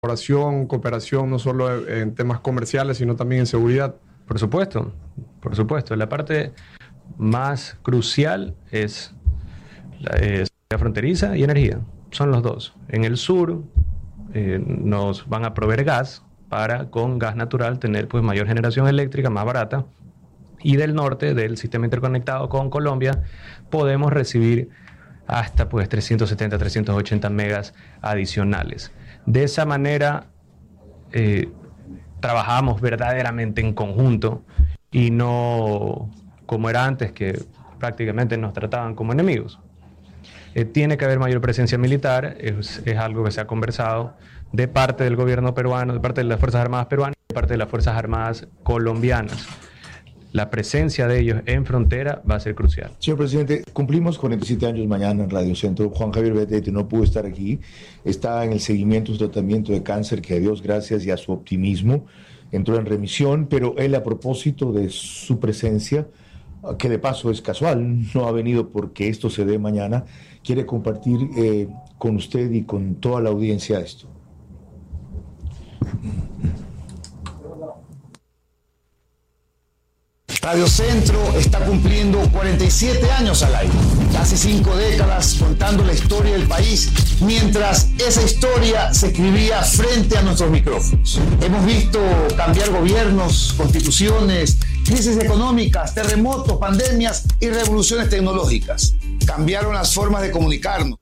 colaboración, cooperación, no solo en temas comerciales, sino también en seguridad. Por supuesto, por supuesto. La parte más crucial es la seguridad fronteriza y energía. Son los dos. En el sur nos van a proveer gas para con gas natural tener pues mayor generación eléctrica, más barata. Y del norte, del sistema interconectado con Colombia, podemos recibir hasta pues 370, 380 megas adicionales. De esa manera trabajamos verdaderamente en conjunto y no como era antes, que prácticamente nos trataban como enemigos. Tiene que haber mayor presencia militar, es algo que se ha conversado de parte del gobierno peruano, de parte de las Fuerzas Armadas peruanas, de parte de las Fuerzas Armadas colombianas. La presencia de ellos en frontera va a ser crucial. Señor presidente, cumplimos 47 años mañana en Radio Centro. Juan Javier Betete no pudo estar aquí. Está en el seguimiento, su tratamiento de cáncer, que a Dios gracias y a su optimismo entró en remisión, pero él, a propósito de su presencia, que de paso es casual, no ha venido porque esto se dé mañana, quiere compartir con usted y con toda la audiencia esto. Radio Centro está cumpliendo 47 años al aire, casi 5 décadas contando la historia del país, mientras esa historia se escribía frente a nuestros micrófonos. Hemos visto cambiar gobiernos, constituciones, crisis económicas, terremotos, pandemias y revoluciones tecnológicas. Cambiaron las formas de comunicarnos.